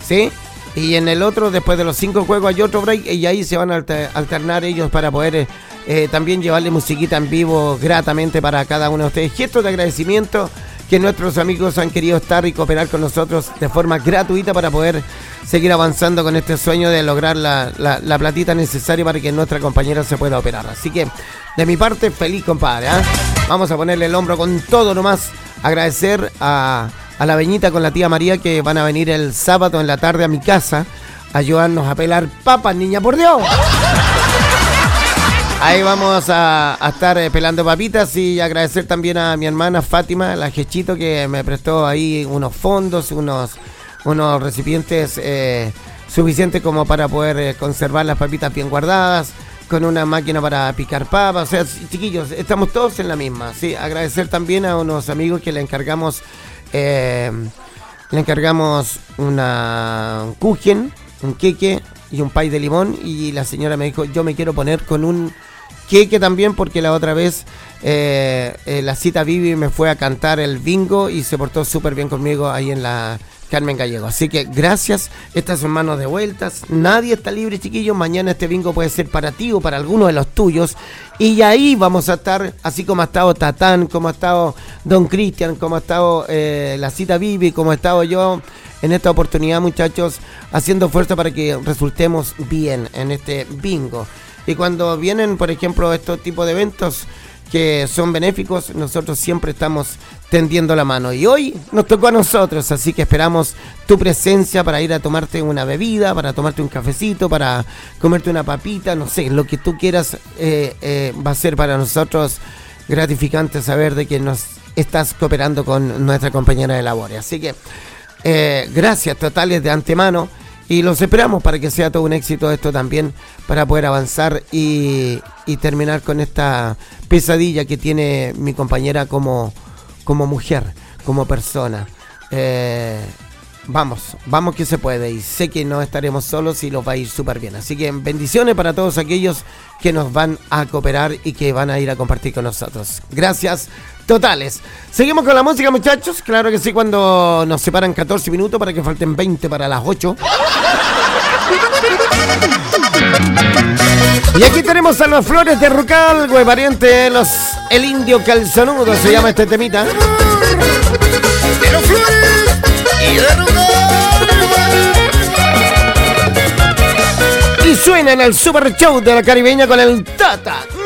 ¿sí? Y en el otro, después de los 5 juegos, hay otro break y ahí se van a alternar ellos para poder también llevarle musiquita en vivo gratamente para cada uno de ustedes. Gestos de agradecimiento que nuestros amigos han querido estar y cooperar con nosotros de forma gratuita para poder seguir avanzando con este sueño de lograr la platita necesaria para que nuestra compañera se pueda operar. Así que, de mi parte, feliz, compadre, ¿eh? Vamos a ponerle el hombro con todo nomás. Agradecer a la Beñita con la tía María que van a venir el sábado en la tarde a mi casa a ayudarnos a pelar papas, niña, por Dios. Ahí vamos a estar pelando papitas y agradecer también a mi hermana Fátima, la Jechito, que me prestó ahí unos fondos, unos recipientes suficientes como para poder conservar las papitas bien guardadas, con una máquina para picar papas. O sea, chiquillos, estamos todos en la misma. Sí, agradecer también a unos amigos que le encargamos un kuchen, un queque y un pay de limón, y la señora me dijo, yo me quiero poner con un queque también, porque la otra vez la cita Vivi me fue a cantar el bingo y se portó súper bien conmigo ahí en la Carmen Gallego. Así que gracias, estas son manos de vueltas, nadie está libre, chiquillos. Mañana este bingo puede ser para ti o para alguno de los tuyos, y ahí vamos a estar, así como ha estado Tatán, como ha estado Don Cristian, como ha estado la cita Vivi, como he estado yo en esta oportunidad, muchachos, haciendo fuerza para que resultemos bien en este bingo. Y cuando vienen, por ejemplo, estos tipos de eventos que son benéficos, nosotros siempre estamos tendiendo la mano. Y hoy nos tocó a nosotros, así que esperamos tu presencia para ir a tomarte una bebida, para tomarte un cafecito, para comerte una papita, no sé, lo que tú quieras. Va a ser para nosotros gratificante saber de que nos estás cooperando con nuestra compañera de labores. Así que gracias totales de antemano. Y los esperamos para que sea todo un éxito esto también, para poder avanzar y terminar con esta pesadilla que tiene mi compañera como mujer, como persona. Vamos que se puede, y sé que no estaremos solos y los va a ir súper bien. Así que bendiciones para todos aquellos que nos van a cooperar y que van a ir a compartir con nosotros. Gracias totales. Seguimos con la música, muchachos. Claro que sí, cuando nos separan 14 minutos para que falten 20 para las 8. Y aquí tenemos a los Flores de Rucal, güey, pariente, el Indio Calzonudo se llama este temita. De los Flores y de Rucal. Y suena en el Super Show de la Caribeña con el Tata